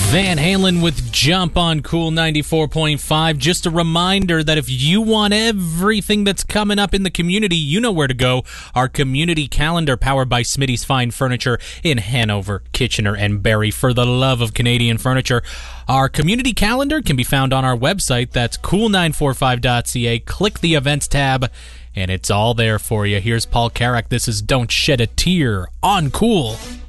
Van Halen with Jump on Cool 94.5. Just a reminder that if you want everything that's coming up in the community, you know where to go. Our community calendar powered by Smitty's Fine Furniture in Hanover, Kitchener, and Barrie. For the love of Canadian furniture, our community calendar can be found on our website. That's cool945.ca. Click the events tab, and it's all there for you. Here's Paul Carrack. This is Don't Shed a Tear on Cool.